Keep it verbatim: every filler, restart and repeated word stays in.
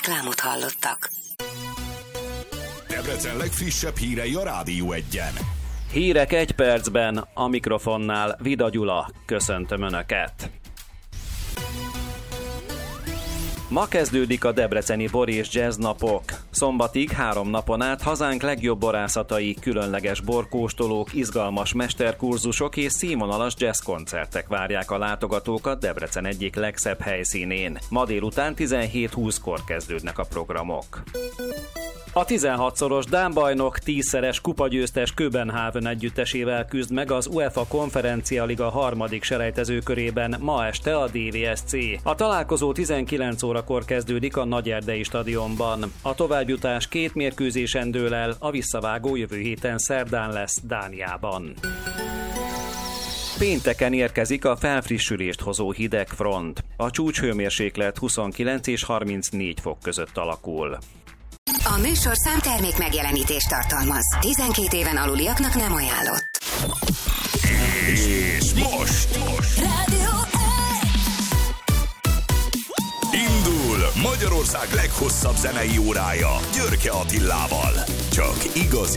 Reklámot hallottak. Debrecen legfrissebb hírei a Rádió Egyen. Hírek egy percben, a mikrofonnál Vida Gyula. Köszöntöm Önöket! Ma kezdődik a debreceni bor és jazz napok. Szombatig három napon át hazánk legjobb borászatai, különleges borkóstolók, izgalmas mesterkurzusok és színvonalas jazzkoncertek várják a látogatókat Debrecen egyik legszebb helyszínén. Ma délután tizenhét húszkor kezdődnek a programok. A tizenhatszoros dán bajnok, tízszeres kupagyőztes Köbenhavn együttesével küzd meg az UEFA Konferencia Liga harmadik selejtezőkörében ma este a dé vé es cé. A találkozó tizenkilenc órakor kezdődik a Nagyerdei stadionban. A továbbjutás két mérkőzésen dől el, a visszavágó jövő héten szerdán lesz Dániában. Pénteken érkezik a felfrissülést hozó hideg front. A csúcshőmérséklet huszonkilenc és harmincnégy fok között alakul. A műsor számtermék megjelenítést tartalmaz. tizenkét éven aluliaknak nem ajánlott. És most, most. Rádió Indul Magyarország leghosszabb zenei órája Györke Attilával. Csak igazi